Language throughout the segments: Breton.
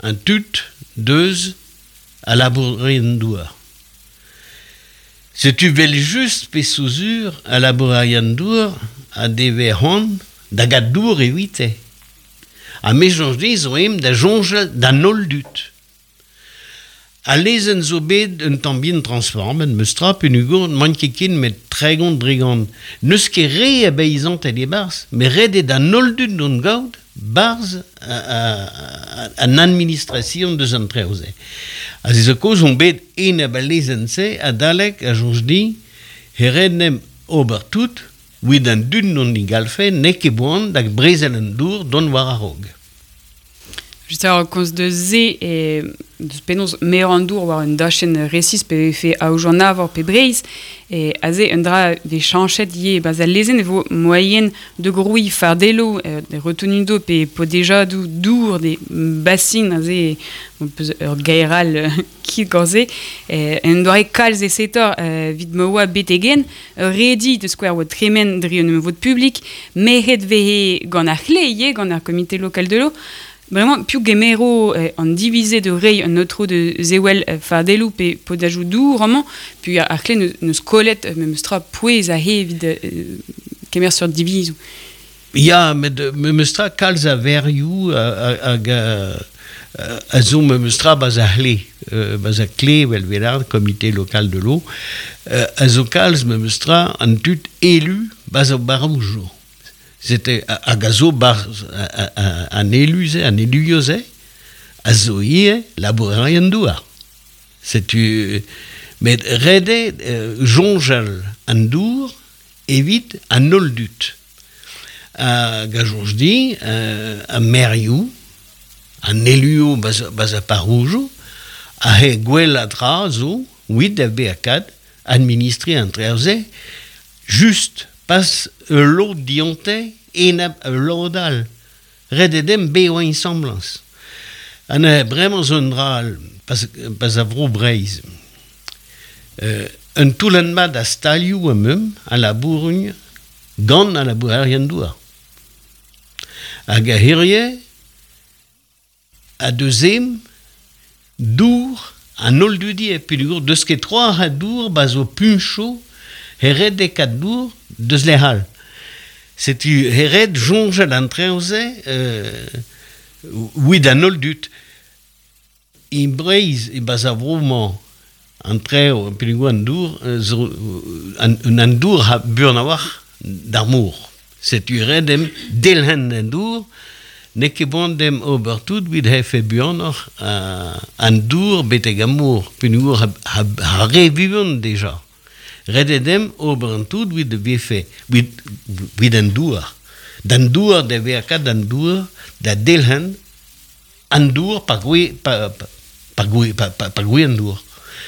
un tut, deus, à labourer un douar. Si tu veux juste pessousur à labourer un douar, à des hon, d'agad dour et vite. A méjongé, zoem, da jonge, da nol dut. A lezen zo bet un tambien transformen, meustra penugo, mankekin met tregond brigand. Neus ket re a beizant e bars, mais red da nol dut don gaud, bars an administration deus an treoze. A zo koz on bet en a lezen se, a dalek a jonge di, red nem ober tout, ouid an dut non ni galfe, ne ket boan dak brezel an dour don war a rog. Just à cause de Z et de penos merandour war un dachen récis pe fait a ojana vor pe breiz et a Z un dra des chanchet ye bas lezen vo moyenne de grouille fardelo des retenues d'eau pe po déjà dour des bassines a Z gairal qui gorze un doare calz et setor vid moa betegen ready de square wat tremen drion vot public meret vehe gant ar clé ye gant ar comité local de l'eau. Vraiment, più gemero en divisé de rei un autre de zewel fardelou pe podajou dou roman, puis ar clé neus kolet même stra pouez a he vid kemer sur divisou. Ja, me meustra kalz a verioù a zo me meustra baz a clé vel velard, comité local de l'eau, a zo kalz me meustra an tut élu baz a baroujo. C'était a gazo bar an éluze, an éluyose, a zo ie labourer an douar. Mais rede jonjal an dour evit an nol dut. A gajonj di, a meriou, an éluyo baz a paroujo, a he gwell a dra zo, ouid a beakad, administri an treoze, just pas l'eau dionte en l'eau dal. Rededem beo in semblance. An a vraiment zon dral, pas a vro breiz. Un toulan mad a stalioù a meum, a la bourrugne, gant a la bourrien doua. Hag a hirie, a deuzem, dour, a nol dudi e pelugur, deus ket troa a dour, baz o puncho, heret de kat dour, deus le hal. Setu heret jonjal an treoze, ouid an nol dut. I breiz, e baz a vroman, an treo, pelugur an dour, an dour ha burn a war d'ar mour. Setu redem delhen an dour, ne ket boan dem ober tout, ouid he fe buanor an dour beteg amour, pelugur ha revuon deja. Rededem ober an tout ouid de vefe, ouid an dour. Dan dour de veaka dan dour, da delhen an dour pa gwe an dour.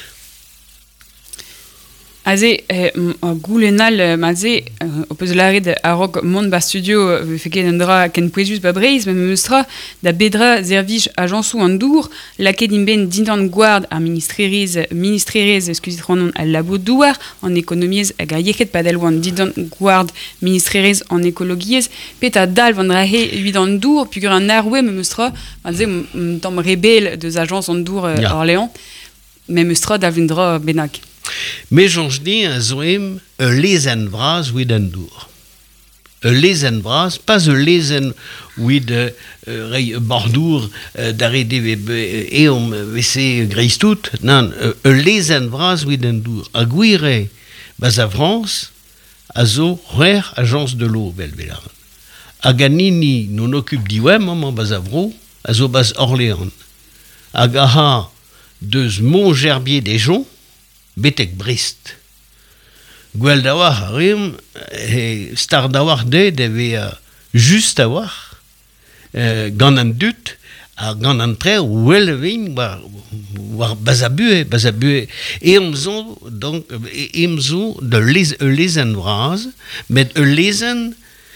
Aze, goulenal, maze, o peus laret a rog mont ba studio feket an dra ken pouezus ba breiz, me meustra da bedra zervij ajansou an dour, laket imben dindan gward ar ministrerez, excusez ronon al labo douar, an ekonomiez hag a yeket padel oan dindan gward ministrerez an ekologiez, pet a dal van dra he huid an dour, pugur an arwe me meustra, maze, tam rebel deus ajans an dour Orléans, me meustra da vendra benak. Me jonj di a zoem e lezen vraz ouid an dour. E lezen vraz, pas e lezen ouid rei bordour d'are DVB eom vese greiz tout, nan, e lezen vraz ouid an dour. A gwire baz a Frans, a zo c'hwer agence de l'eau vel velar. A ganini non okup diwem an baz a vro, a zo baz Orléans. A gaha deus Montgerbier des Joncs, betek Brest. Gwell da war a rim, star da war deve just a war, gant an dut, a gant an tre, ouel vin, war bazabue. Emzo, donc, emzo de lezen vraz, met lezen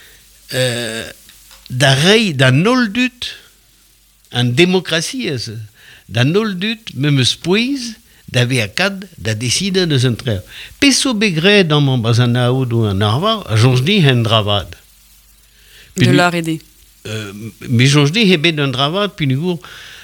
da rei, da nol dut, an demokrasi, da nol dut, memeus pouiz, da veakad, da deside deus an treo. Peso begre dans mon bazan aoud ou an arvar, a jonj di hen dravad. De la rede. Me jonj di hebet un dravad, puis nugour,